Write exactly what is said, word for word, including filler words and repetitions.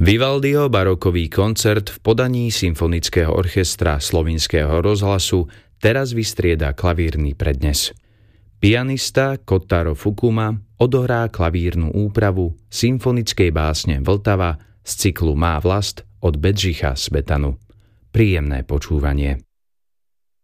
Vivaldiho barokový koncert v podaní Symfonického orchestra Slovinského rozhlasu teraz vystrieda klavírny prednes. Pianista Kotaro Fukuma odohrá klavírnu úpravu symfonickej básne Vltava z cyklu Má vlast od Bedřicha Smetanu. Príjemné počúvanie.